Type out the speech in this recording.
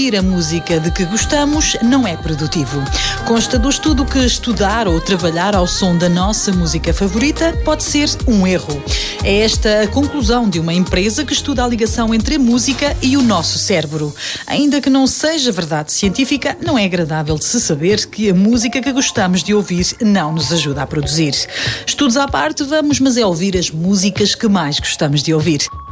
ouvir a música de que gostamos não é produtivo. Consta do estudo que estudar ou trabalhar ao som da nossa música favorita pode ser um erro. É esta a conclusão de uma empresa que estuda a ligação entre a música e o nosso cérebro. Ainda que não seja verdade científica, não é agradável de se saber que a música que gostamos de ouvir não nos ajuda a produzir. Estudos à parte, vamos mas é ouvir as músicas que mais gostamos de ouvir.